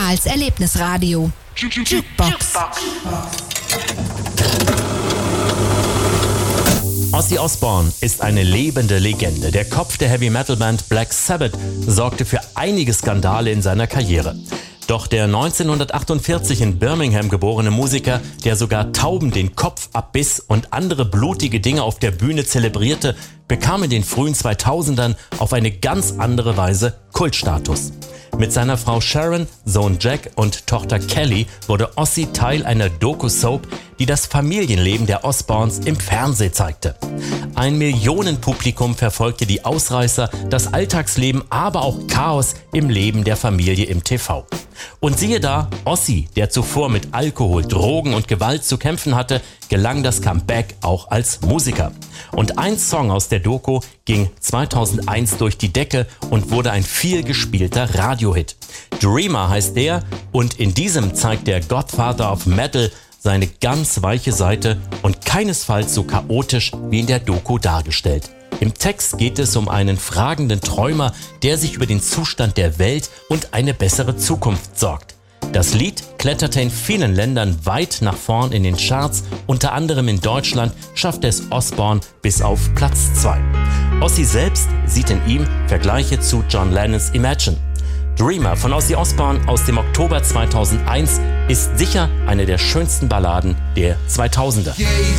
als Erlebnisradio. Jukebox. Ozzy Osbourne ist eine lebende Legende. Der Kopf der Heavy-Metal-Band Black Sabbath sorgte für einige Skandale in seiner Karriere. Doch der 1948 in Birmingham geborene Musiker, der sogar Tauben den Kopf abbiss und andere blutige Dinge auf der Bühne zelebrierte, bekam in den frühen 2000ern auf eine ganz andere Weise Kultstatus. Mit seiner Frau Sharon, Sohn Jack und Tochter Kelly wurde Ozzy Teil einer Doku-Soap, die das Familienleben der Osbournes im Fernsehen zeigte. Ein Millionenpublikum verfolgte die Ausreißer, das Alltagsleben, aber auch Chaos im Leben der Familie im TV. Und siehe da, Ozzy, der zuvor mit Alkohol, Drogen und Gewalt zu kämpfen hatte, gelang das Comeback auch als Musiker. Und ein Song aus der Doku ging 2001 durch die Decke und wurde ein vielgespielter Radiohit. Dreamer heißt der, und in diesem zeigt der Godfather of Metal seine ganz weiche Seite und keinesfalls so chaotisch wie in der Doku dargestellt. Im Text geht es um einen fragenden Träumer, der sich über den Zustand der Welt und eine bessere Zukunft sorgt. Das Lied kletterte in vielen Ländern weit nach vorn in den Charts, unter anderem in Deutschland schaffte es Osbourne bis auf Platz 2. Ozzy selbst sieht in ihm Vergleiche zu John Lennons Imagine. Dreamer von Ozzy Osbourne aus dem Oktober 2001 ist sicher eine der schönsten Balladen der 2000er.